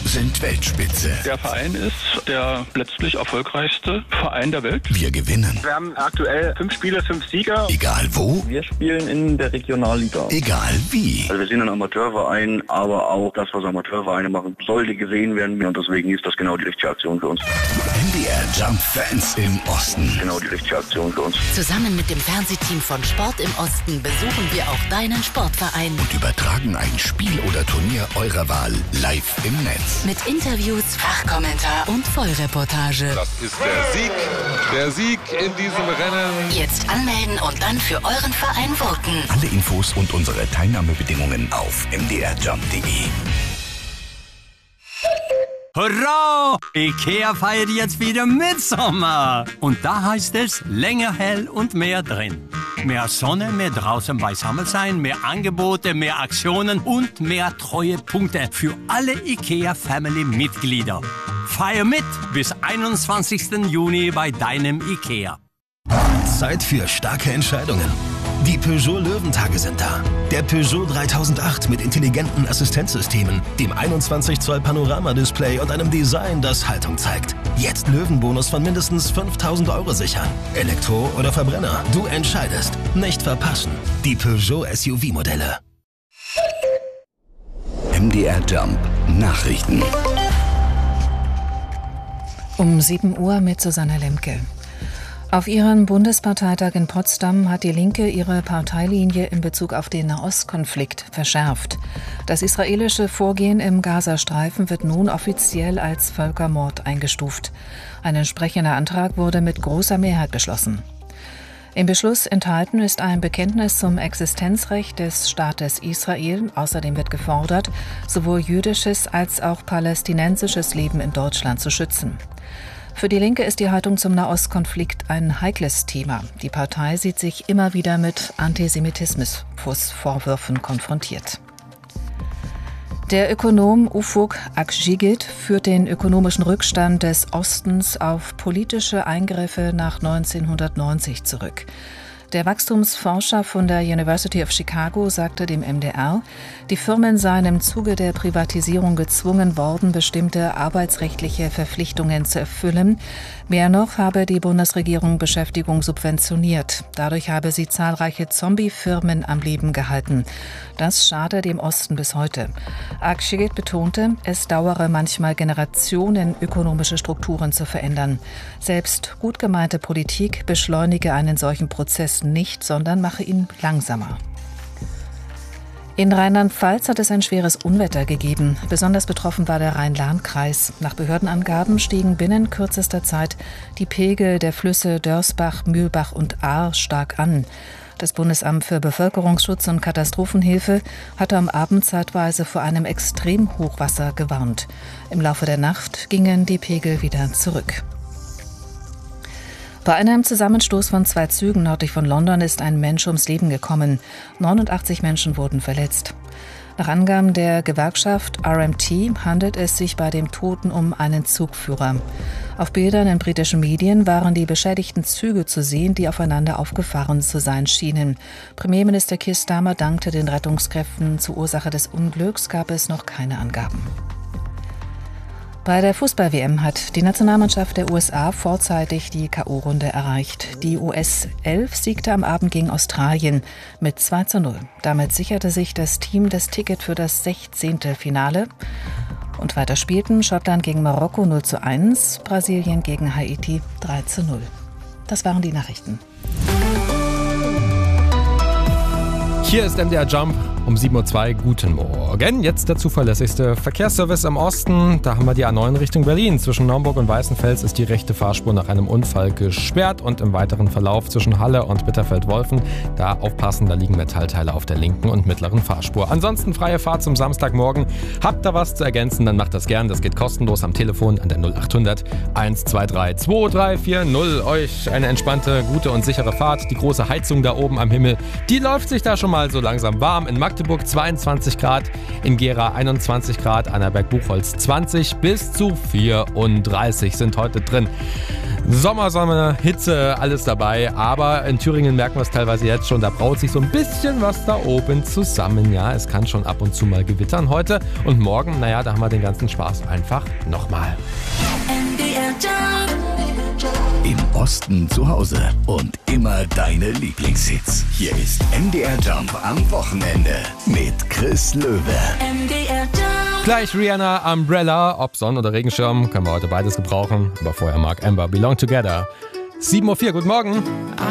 sind Weltspitze. Der Verein ist der letztlich erfolgreichste Verein der Welt. Wir gewinnen. Wir haben aktuell 5 Spiele, 5 Sieger. Egal wo. Wir spielen in der Regionalliga. Egal wie. Also wir sind ein Amateurverein, aber auch das, was Amateurvereine machen, sollte gesehen werden. Und deswegen ist das genau die richtige Aktion für uns. MDR Jump Fans im Osten. Genau die richtige Aktion für uns. Zusammen mit dem Fernsehteam von Sport im Osten besuchen wir auch deinen Sportverein. Und übertragen ein Spiel oder Turnier eurer Wahl live im Netz. Mit Interviews, Fachkommentar und Vollreportage. Das ist der Sieg in diesem Rennen. Jetzt anmelden und dann für euren Verein voten. Alle Infos und unsere Teilnahmebedingungen auf mdrjump.de. Hurra! Ikea feiert jetzt wieder Mitsommer. Und da heißt es länger hell und mehr drin. Mehr Sonne, mehr draußen beisammen sein, mehr Angebote, mehr Aktionen und mehr Treuepunkte für alle Ikea-Family-Mitglieder. Feier mit bis 21. Juni bei deinem Ikea. Zeit für starke Entscheidungen. Die Peugeot Löwentage sind da. Der Peugeot 3008 mit intelligenten Assistenzsystemen, dem 21 Zoll Panoramadisplay und einem Design, das Haltung zeigt. Jetzt Löwenbonus von mindestens 5.000 € sichern. Elektro oder Verbrenner, du entscheidest. Nicht verpassen. Die Peugeot SUV-Modelle. MDR Jump Nachrichten. Um 7 Uhr mit Susanne Lemke. Auf ihrem Bundesparteitag in Potsdam hat die Linke ihre Parteilinie in Bezug auf den Nahostkonflikt verschärft. Das israelische Vorgehen im Gazastreifen wird nun offiziell als Völkermord eingestuft. Ein entsprechender Antrag wurde mit großer Mehrheit beschlossen. Im Beschluss enthalten ist ein Bekenntnis zum Existenzrecht des Staates Israel. Außerdem wird gefordert, sowohl jüdisches als auch palästinensisches Leben in Deutschland zu schützen. Für die Linke ist die Haltung zum Nahostkonflikt ein heikles Thema. Die Partei sieht sich immer wieder mit Antisemitismusvorwürfen konfrontiert. Der Ökonom Ufuk Akgigit führt den ökonomischen Rückstand des Ostens auf politische Eingriffe nach 1990 zurück. Der Wachstumsforscher von der University of Chicago sagte dem MDR, die Firmen seien im Zuge der Privatisierung gezwungen worden, bestimmte arbeitsrechtliche Verpflichtungen zu erfüllen. Mehr noch habe die Bundesregierung Beschäftigung subventioniert. Dadurch habe sie zahlreiche Zombie-Firmen am Leben gehalten. Das schade dem Osten bis heute. Akgigit betonte, es dauere manchmal Generationen, ökonomische Strukturen zu verändern. Selbst gut gemeinte Politik beschleunige einen solchen Prozess nicht, sondern mache ihn langsamer. In Rheinland-Pfalz hat es ein schweres Unwetter gegeben. Besonders betroffen war der Rhein-Lahn-Kreis. Nach Behördenangaben stiegen binnen kürzester Zeit die Pegel der Flüsse Dörsbach, Mühlbach und Ahr stark an. Das Bundesamt für Bevölkerungsschutz und Katastrophenhilfe hatte am Abend zeitweise vor einem Extremhochwasser gewarnt. Im Laufe der Nacht gingen die Pegel wieder zurück. Bei einem Zusammenstoß von 2 Zügen nördlich von London ist ein Mensch ums Leben gekommen. 89 Menschen wurden verletzt. Nach Angaben der Gewerkschaft RMT handelt es sich bei dem Toten um einen Zugführer. Auf Bildern in britischen Medien waren die beschädigten Züge zu sehen, die aufeinander aufgefahren zu sein schienen. Premierminister Keir Starmer dankte den Rettungskräften. Zur Ursache des Unglücks gab es noch keine Angaben. Bei der Fußball-WM hat die Nationalmannschaft der USA vorzeitig die K.O.-Runde erreicht. Die US-11 siegte am Abend gegen Australien mit 2:0. Damit sicherte sich das Team das Ticket für das 16. Finale. Und weiter spielten Schottland gegen Marokko 0:1, Brasilien gegen Haiti 3:0. Das waren die Nachrichten. Hier ist MDR Jump um 7:02 Uhr. Guten Morgen. Jetzt der zuverlässigste Verkehrsservice im Osten. Da haben wir die A9 Richtung Berlin. Zwischen Naumburg und Weißenfels ist die rechte Fahrspur nach einem Unfall gesperrt. Und im weiteren Verlauf zwischen Halle und Bitterfeld-Wolfen, da aufpassen, da liegen Metallteile auf der linken und mittleren Fahrspur. Ansonsten freie Fahrt zum Samstagmorgen. Habt ihr was zu ergänzen, dann macht das gern. Das geht kostenlos am Telefon an der 0800 123 2340. Euch eine entspannte, gute und sichere Fahrt. Die große Heizung da oben am Himmel, die läuft sich da schon mal so langsam warm. In Magdeburg 22 Grad, in Gera 21 Grad, Annaberg-Buchholz 20 bis zu 34 sind heute drin. Sommer, Sonne, Hitze, alles dabei. Aber in Thüringen merken wir es teilweise jetzt schon. Da braut sich so ein bisschen was da oben zusammen. Ja, es kann schon ab und zu mal gewittern heute. Und morgen, naja, da haben wir den ganzen Spaß einfach nochmal. Im Osten zu Hause und immer deine Lieblingshits. Hier ist MDR Jump am Wochenende mit Chris Löwe. MDR Jump. Gleich Rihanna, Umbrella, ob Sonn- oder Regenschirm, können wir heute beides gebrauchen. Aber vorher Mark Amber, Belong Together. 7:04 Uhr, guten Morgen.